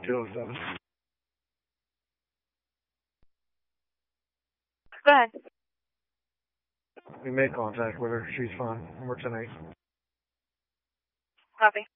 207. Go ahead. We made contact with her. She's fine. We're tonight. Copy.